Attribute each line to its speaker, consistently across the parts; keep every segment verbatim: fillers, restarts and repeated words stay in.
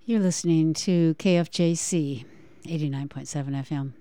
Speaker 1: You're listening to K F J C eighty-nine point seven F M.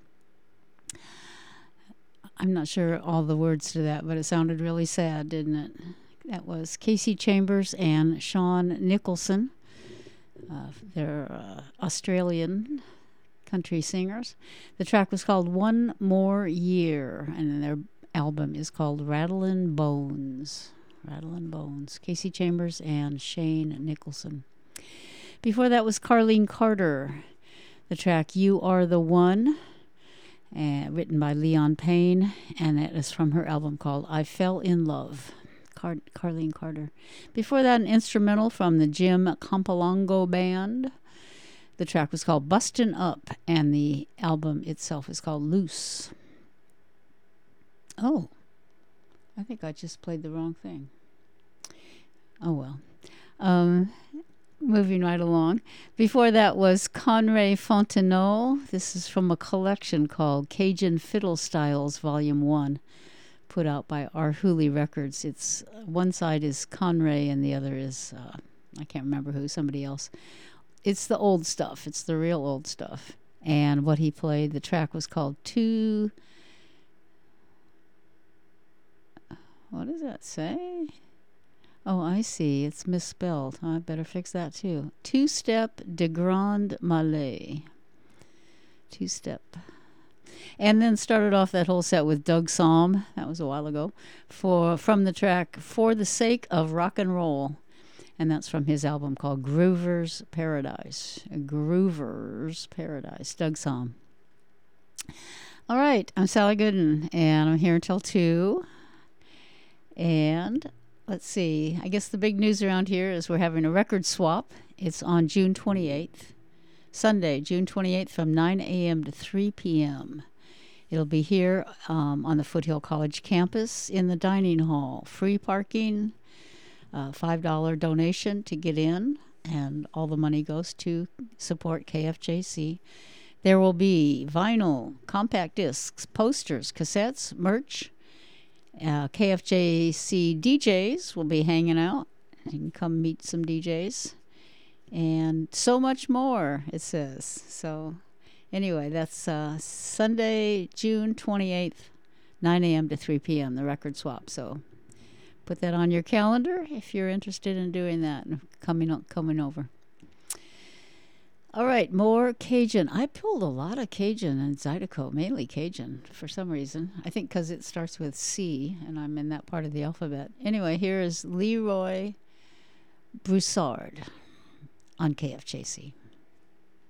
Speaker 1: I'm not sure all the words to that, but it sounded really sad, didn't it? That was Casey Chambers and Sean Nicholson. Uh, they're uh, Australian country singers. The track was called One More Year, and their album is called Rattlin' Bones. Rattlin' Bones. Casey Chambers and Shane Nicholson. Before that was Carlene Carter. The track You Are the One, uh, written by Leon Payne, and that is from her album called I Fell in Love. Car- Carlene Carter. Before that, an instrumental from the Jim Campolongo Band. The track was called Bustin' Up, and the album itself is called Loose. Oh, I think I just played the wrong thing. Oh, well. Um, moving right along. Before that was Conray Fontenot. This is from a collection called Cajun Fiddle Styles, Volume one, put out by Arhoolie Records. It's one side is Conray and the other is, uh, I can't remember who, somebody else. It's the old stuff. It's the real old stuff. And what he played, the track was called Two... What does that say? Oh, I see. It's misspelled. I better fix that too. Two-step de Grand Malay. Two-step. And then started off that whole set with Doug Sahm. That was a while ago. For from the track For the Sake of Rock and Roll. And that's from his album called Groover's Paradise. Groover's Paradise. Doug Sahm. All right. I'm Sally Gooden, and I'm here until two. And let's see. I guess the big news around here is we're having a record swap. It's on June twenty-eighth. Sunday, June twenty-eighth from nine a.m. to three p.m. It'll be here um, on the Foothill College campus in the dining hall. Free parking, uh, five dollars donation to get in, and all the money goes to support K F J C. There will be vinyl, compact discs, posters, cassettes, merch. Uh, K F J C D Js will be hanging out. You can come meet some D Js. And so much more, it says. So, anyway, that's uh, Sunday, June twenty-eighth, nine a.m. to three p.m., the record swap. So, put that on your calendar if you're interested in doing that and coming, coming over. All right, more Cajun. I pulled a lot of Cajun and Zydeco, mainly Cajun for some reason. I think because it starts with C, and I'm in that part of the alphabet. Anyway, here is Leroy Broussard on K F J C.